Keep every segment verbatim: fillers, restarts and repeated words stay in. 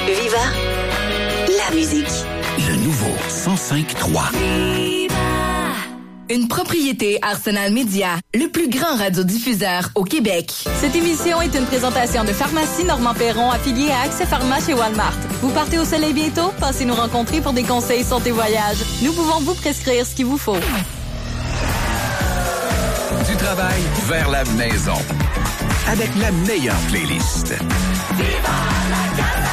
Viva, la musique. Le nouveau cent cinq trois. Une propriété Arsenal Média, le plus grand radiodiffuseur au Québec. Cette émission est une présentation de Pharmacie Normand Perron, affiliée à Accès Pharma chez Walmart. Vous partez au soleil bientôt? Passez nous rencontrer pour des conseils santé voyage. Nous pouvons vous prescrire ce qu'il vous faut. Du travail vers la maison. Avec la meilleure playlist. Viva la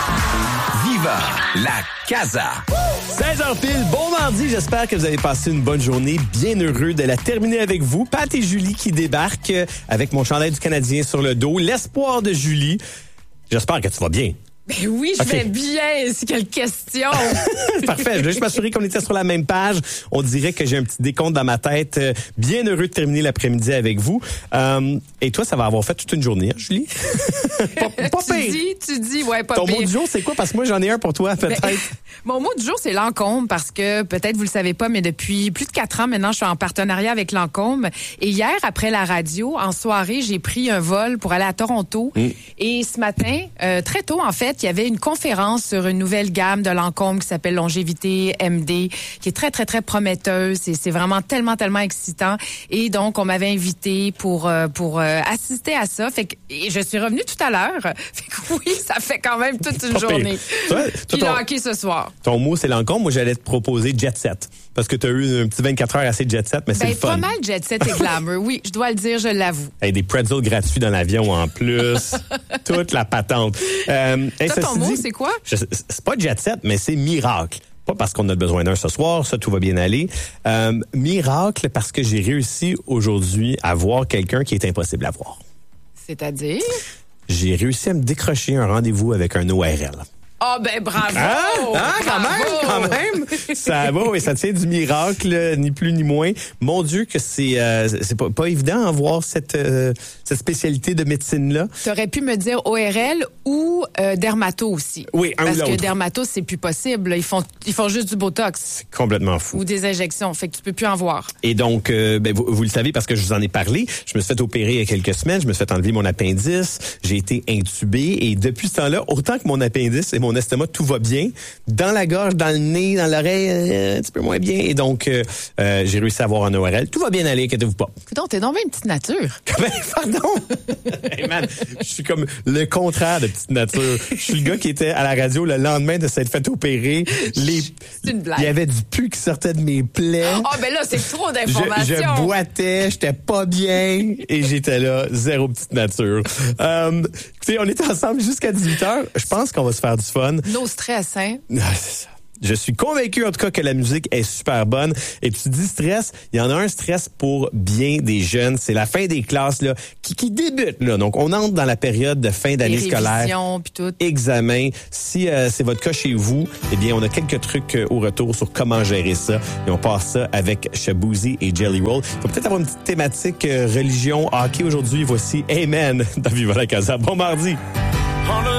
Casa! Viva la Casa! seize heures pile, bon mardi, j'espère que vous avez passé une bonne journée, bien heureux de la terminer avec vous. Pat et Julie qui débarquent avec mon chandail du Canadien sur le dos, l'espoir de Julie. J'espère que tu vas bien. Ben oui, je okay. vais bien. C'est quelle question? Parfait. Je veux juste m'assurer qu'on était sur la même page. On dirait que j'ai un petit décompte dans ma tête. Bien heureux de terminer l'après-midi avec vous. Euh, et toi, ça va avoir fait toute une journée, hein, Julie? pas, pas tu pire. dis, tu dis, ouais, pas Ton pire. mot du jour, c'est quoi? Parce que moi, j'en ai un pour toi, peut-être. Ben, mon mot du jour, c'est Lancôme, parce que peut-être vous le savez pas, mais depuis plus de quatre ans maintenant, je suis en partenariat avec Lancôme. Et hier, après la radio, en soirée, j'ai pris un vol pour aller à Toronto. Mm. Et ce matin, euh, très tôt, en fait, il y avait une conférence sur une nouvelle gamme de Lancôme qui s'appelle Longévité M D, qui est très, très, très prometteuse. Et c'est vraiment tellement, tellement excitant. Et donc, on m'avait invité pour euh, pour euh, assister à ça. Fait que et je suis revenue tout à l'heure. Fait que oui, ça fait quand même toute une journée. Toi, Puis ton, le hockey ce soir. Ton mot, c'est Lancôme. Moi, j'allais te proposer Jet Set. Parce que tu as eu un petit vingt-quatre heures assez Jet Set, mais c'est ben, le fun. Pas mal Jet Set et glamour. Oui, je dois le dire, je l'avoue. Hey, des pretzels gratuits dans l'avion en plus. Toute la patente. Euh, Toi, ton mot, c'est quoi? Je, c'est pas Jet Set, mais c'est miracle. Pas parce qu'on a besoin d'un ce soir, ça, tout va bien aller. Euh, miracle parce que j'ai réussi aujourd'hui à voir quelqu'un qui est impossible à voir. C'est-à-dire? J'ai réussi à me décrocher un rendez-vous avec un O R L. Ah, oh, ben bravo! Ah, ah quand bravo. même, quand même! Ça va, oui, ça tient du miracle, ni plus ni moins. Mon Dieu que c'est euh, c'est pas, pas évident à voir cette, euh, cette spécialité de médecine-là. T'aurais pu me dire O R L ou euh, dermato aussi. Oui, un Parce ou l'autre. que dermato, c'est plus possible. Ils font, ils font juste du Botox. C'est complètement fou. Ou des injections. Fait que tu peux plus en voir. Et donc, euh, ben, vous, vous le savez parce que je vous en ai parlé. Je me suis fait opérer il y a quelques semaines. Je me suis fait enlever mon appendice. J'ai été intubé. Et depuis ce temps-là, autant que mon appendice et mon estomac, tout va bien. Dans la gorge, dans le nez, dans l'oreille, euh, un petit peu moins bien. Et donc, euh, euh, j'ai réussi à avoir un O R L. Tout va bien aller, inquiétez-vous pas. Écoute, t'es donc une petite nature. Ben, pardon! Hey man, je suis comme le contraire de petite nature. Je suis le gars qui était à la radio le lendemain de s'être fait opérer. Les, C'est une blague. Il y avait du pus qui sortait de mes plaies. Ah, oh, ben là, c'est trop d'informations. Je, je boitais, j'étais pas bien et j'étais là, zéro petite nature. Euh, écoutez, on était ensemble jusqu'à dix-huit heures. Je pense qu'on va se faire du fun. No stress, hein? Ah, c'est ça. Je suis convaincu, en tout cas, que la musique est super bonne. Et tu dis stress, il y en a un stress pour bien des jeunes. C'est la fin des classes là qui, qui débute. Là. Donc, on entre dans la période de fin d'année Les scolaire. révisions, puis tout. Examen. Si euh, c'est votre cas chez vous, eh bien, on a quelques trucs euh, au retour sur comment gérer ça. Et on passe ça avec Shaboozey et Jelly Roll. Il faut peut-être avoir une petite thématique euh, religion, hockey aujourd'hui. Voici Amen dans Viva la Casa. Bon mardi!